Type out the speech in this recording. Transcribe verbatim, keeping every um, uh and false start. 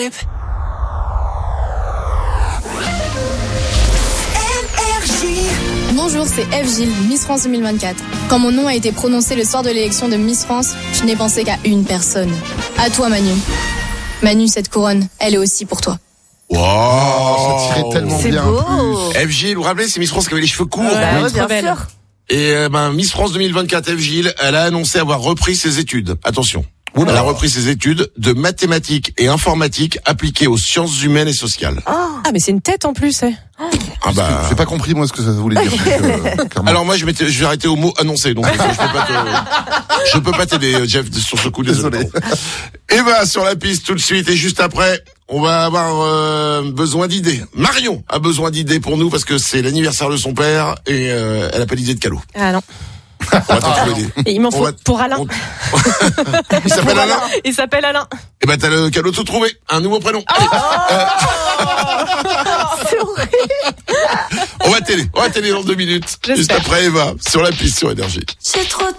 Bonjour, c'est F Gilles, Miss France deux mille vingt-quatre. Quand mon nom a été prononcé le soir de l'élection de Miss France, je n'ai pensé qu'à une personne. À toi, Manu. Manu, cette couronne, elle est aussi pour toi. Wow, ça tirait tellement C'est bien. beau. En plus. F Gilles, vous vous rappelez, c'est Miss France qui avait les cheveux courts. Bah, oui, ouais, trop bien sûr. Et euh, ben Miss France deux mille vingt-quatre, F Gilles, elle a annoncé avoir repris ses études. Attention. Oula. Elle a repris ses études de mathématiques et informatique appliquées aux sciences humaines et sociales. Oh. Ah, mais c'est une tête en plus. Eh. Ah bah. J'ai pas compris moi ce que ça voulait dire. euh, clairement. Alors moi je m'étais, je vais arrêter au mot annoncé, donc euh, je peux pas te, je peux pas t'aider, Jeff, sur ce coup. Désolé. Désolé. Et ben sur la piste tout de suite et juste après, on va avoir euh, besoin d'idées. Marion a besoin d'idées pour nous parce que c'est l'anniversaire de son père et euh, elle a pas d'idée de cadeau. Ah non. On va t'en trouver des. Et il m'en On faut va- pour Alain. on- Il s'appelle Alain. Il s'appelle Alain. Et ben t'as le cadeau tout trouvé, un nouveau prénom. Allez, euh, C'est horrible. on va t'aider, on va t'aider dans deux minutes. J'espère. Juste après Eva sur la piste sur Énergie. J'ai trop